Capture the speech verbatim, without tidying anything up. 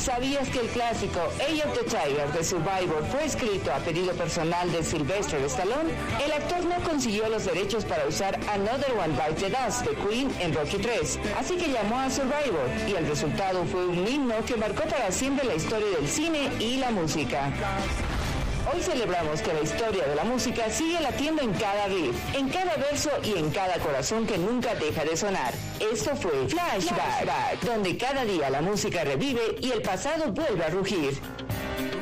¿Sabías que el clásico Eye of the Tiger de Survivor fue escrito a pedido personal de Sylvester Stallone? El actor no consiguió los derechos para usar Another One Bites the Dust de Queen en Rocky tres, así que llamó a Survivor, y el resultado fue un himno que marcó para siempre la historia del cine y la música. Hoy celebramos que la historia de la música sigue latiendo en cada riff, en cada verso y en cada corazón que nunca deja de sonar. Esto fue Flashback, donde cada día la música revive y el pasado vuelve a rugir.